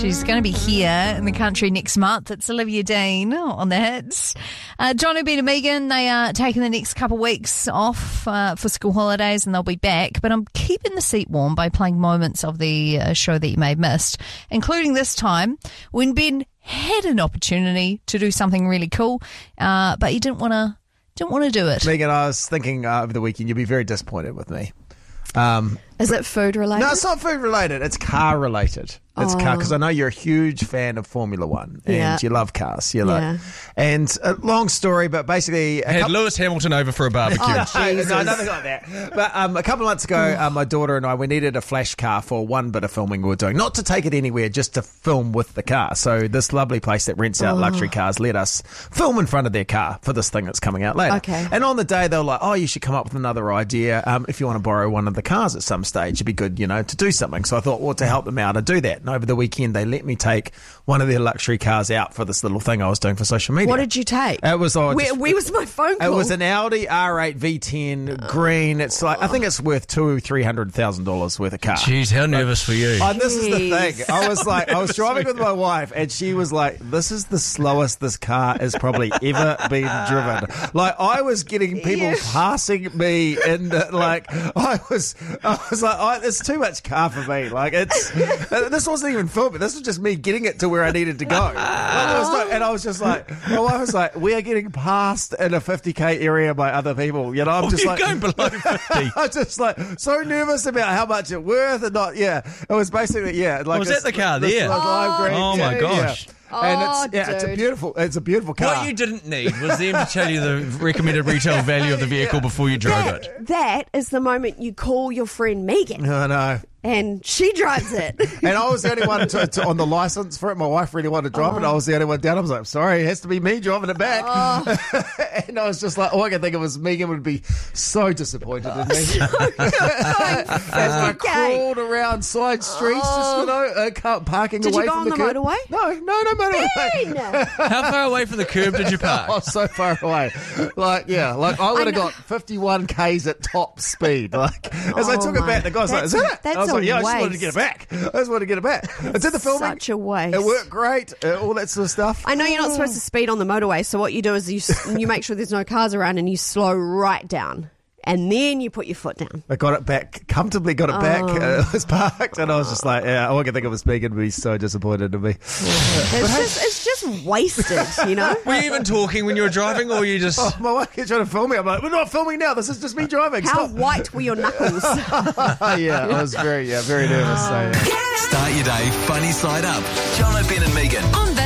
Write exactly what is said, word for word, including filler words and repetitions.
She's going to be here in the country next month. It's Olivia Dean on the hits. Uh, John O'Brien and Megan, they are taking the next couple of weeks off uh, for school holidays and they'll be back. But I'm keeping the seat warm by playing moments of the uh, show that you may have missed, including this time when Ben had an opportunity to do something really cool, uh, but he didn't want to didn't want to do it. Megan, I was thinking uh, over the weekend you'll be very disappointed with me. Um, Is it food related? no, it's not food related. It's car related. It's Oh. car because I know you're a huge fan of Formula One and Yeah. you love cars. You like, Yeah. and a long story, but basically, a Had couple- Lewis Hamilton over for a barbecue. Oh, no, Jesus. no, nothing like that. But um, a couple of months ago, uh, my daughter and I, we needed a flash car for one bit of filming we were doing. Not to take it anywhere, just to film with the car. So this lovely place that rents out luxury cars let us film in front of their car for this thing that's coming out later. Okay. And on the day, they were like, oh, you should come up with another idea. Um, if you want to borrow one of the cars at some stage, it'd be good, you know, to do something. So I thought, well, to help them out, I'd do that. And over the weekend, they let me take one of their luxury cars out for this little thing I was doing for social media. What did you take? It was oh, Where, just- where was my phone call? It was an Audi R eight V ten green. It's like I think it's worth two, three hundred thousand dollars worth of car. Jeez, how nervous for you. And this is the Jeez. thing. I was like, I was driving with my wife, and she was like, "This is the slowest this car has probably ever been driven." Like I was getting people Yeah. passing me, and like I was, I was like, oh, "It's too much car for me." Like it's this wasn't even filming. This was just me getting it to where I needed to go. Like, there was no- and I was just like, "Oh, I was like, we are getting passed in a fifty k area by other people." You know, I'm Oh, just you're like going below fifty. I was just like so nervous about how much it worth and not. Yeah, it was basically yeah. Like was this- that the car this there? like lime green, Oh, my yeah, gosh. yeah. And Oh, it's yeah, it's a dude. beautiful, it's a beautiful car. What you didn't need was them to tell you the recommended retail value of the vehicle before you drove it. that, that is the moment you call your friend Megan I know. and she drives it. And I was the only one to, to, on the license for it. My wife really wanted to drive it. I was the only one down. I was like, sorry, it has to be me driving it back. And I was just like, all I could think of was Megan would be so disappointed in me. As I crawled around side streets, just, you know, uh, car- parking Did you away go from on the the curb. motorway? No, no, no motorway. Ben! How far away from the curb did you Oh, park? so far away. Like, yeah, like I would have know. got fifty-one kays at top speed. Like, as I Oh took it my- back, the guy's like, is that's- that it? that's I was a like, yeah, I just wanted to waste. get it back. I just wanted to get it back. It's in the filming. Such a waste. It worked great, uh, all that sort of stuff. I know you're not supposed to speed on the motorway, so what you do is you s- you make sure there's no cars around and you slow right down. And then you put your foot down. I got it back, comfortably got it back. Oh. Uh, it was parked, and I was just like, yeah, all I could think of was Megan would be so disappointed in me. It's just it's just wasted, you know? Were you even talking when you were driving, or were you just... Oh, my wife kept trying to film me. I'm like, we're not filming now. This is just me driving. How Stop. white were your knuckles? Oh, yeah, I was very, yeah, very nervous. So, yeah. Start your day funny side up. John O'Brien and Megan. On